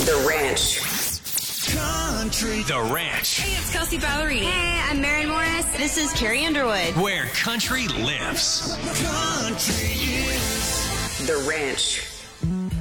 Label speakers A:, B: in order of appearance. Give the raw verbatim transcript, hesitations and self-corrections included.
A: The Ranch.
B: Country. The Ranch.
C: Hey, it's Kelsey Ballerini.
D: Hey, I'm Maren Morris.
C: This is Carrie Underwood.
B: Where country lives. Country is
A: The Ranch.